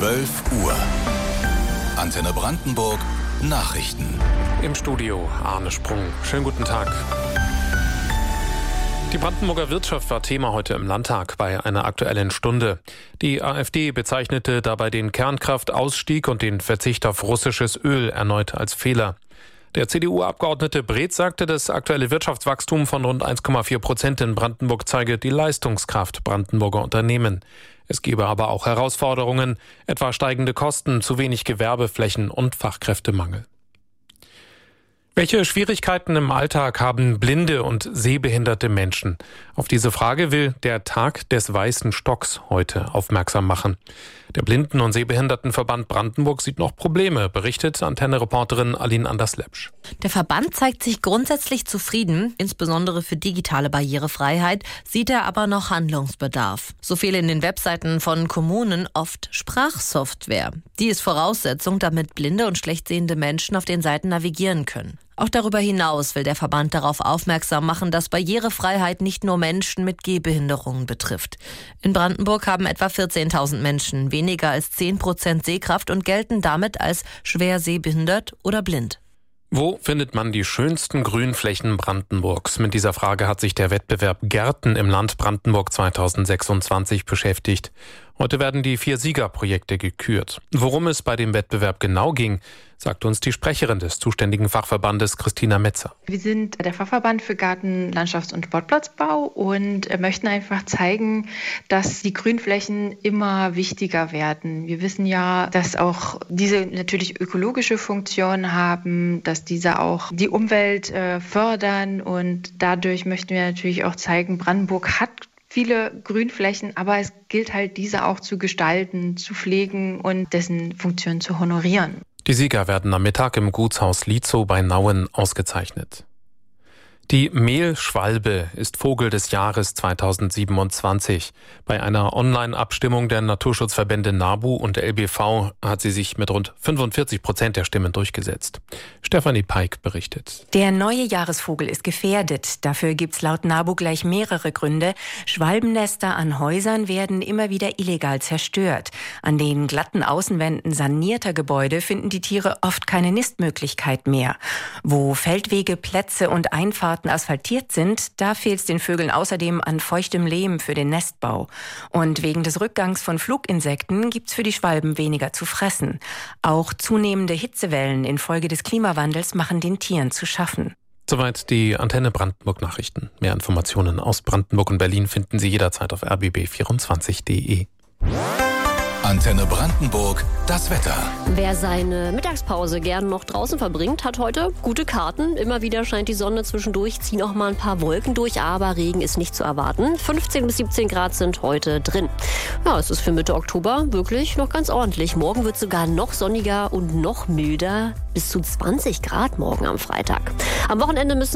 12 Uhr. Antenne Brandenburg Nachrichten. Im Studio Arne Sprung. Schönen guten Tag. Die Brandenburger Wirtschaft war Thema heute im Landtag bei einer Aktuellen Stunde. Die AfD bezeichnete dabei den Kernkraftausstieg und den Verzicht auf russisches Öl erneut als Fehler. Der CDU-Abgeordnete Breth sagte, das aktuelle Wirtschaftswachstum von rund 1,4% in Brandenburg zeige die Leistungskraft Brandenburger Unternehmen. Es gebe aber auch Herausforderungen, etwa steigende Kosten, zu wenig Gewerbeflächen und Fachkräftemangel. Welche Schwierigkeiten im Alltag haben blinde und sehbehinderte Menschen? Auf diese Frage will der Tag des Weißen Stocks heute aufmerksam machen. Der Blinden- und Sehbehindertenverband Brandenburg sieht noch Probleme, berichtet Antenne-Reporterin Aline Anders-Lepsch. Der Verband zeigt sich grundsätzlich zufrieden, insbesondere für digitale Barrierefreiheit, sieht er aber noch Handlungsbedarf. So fehle in den Webseiten von Kommunen oft Sprachsoftware. Die ist Voraussetzung, damit blinde und schlechtsehende Menschen auf den Seiten navigieren können. Auch darüber hinaus will der Verband darauf aufmerksam machen, dass Barrierefreiheit nicht nur Menschen mit Gehbehinderungen betrifft. In Brandenburg haben etwa 14.000 Menschen weniger als 10% Sehkraft und gelten damit als schwer sehbehindert oder blind. Wo findet man die schönsten Grünflächen Brandenburgs? Mit dieser Frage hat sich der Wettbewerb Gärten im Land Brandenburg 2026 beschäftigt. Heute werden die 4 Siegerprojekte gekürt. Worum es bei dem Wettbewerb genau ging, sagt uns die Sprecherin des zuständigen Fachverbandes, Christina Metzer. Wir sind der Fachverband für Garten-, Landschafts- und Sportplatzbau und möchten einfach zeigen, dass die Grünflächen immer wichtiger werden. Wir wissen ja, dass auch diese natürlich ökologische Funktion haben, dass diese auch die Umwelt fördern, und dadurch möchten wir natürlich auch zeigen, Brandenburg hat viele Grünflächen, aber es gilt halt, diese auch zu gestalten, zu pflegen und dessen Funktion zu honorieren. Die Sieger werden am Mittag im Gutshaus Lietzow bei Nauen ausgezeichnet. Die Mehlschwalbe ist Vogel des Jahres 2027. Bei einer Online-Abstimmung der Naturschutzverbände NABU und LBV hat sie sich mit rund 45% der Stimmen durchgesetzt. Stefanie Peik berichtet. Der neue Jahresvogel ist gefährdet. Dafür gibt's laut NABU gleich mehrere Gründe. Schwalbennester an Häusern werden immer wieder illegal zerstört. An den glatten Außenwänden sanierter Gebäude finden die Tiere oft keine Nistmöglichkeit mehr. Wo Feldwege, Plätze und Einfahrten asphaltiert sind, da fehlt es den Vögeln außerdem an feuchtem Lehm für den Nestbau. Und wegen des Rückgangs von Fluginsekten gibt's für die Schwalben weniger zu fressen. Auch zunehmende Hitzewellen infolge des Klimawandels machen den Tieren zu schaffen. Soweit die Antenne Brandenburg Nachrichten. Mehr Informationen aus Brandenburg und Berlin finden Sie jederzeit auf rbb24.de. Antenne Brandenburg, das Wetter. Wer seine Mittagspause gern noch draußen verbringt, hat heute gute Karten. Immer wieder scheint die Sonne zwischendurch, ziehen auch mal ein paar Wolken durch, aber Regen ist nicht zu erwarten. 15 bis 17 Grad sind heute drin. Ja, es ist für Mitte Oktober wirklich noch ganz ordentlich. Morgen wird es sogar noch sonniger und noch milder. Bis zu 20 Grad morgen am Freitag. Am Wochenende müssen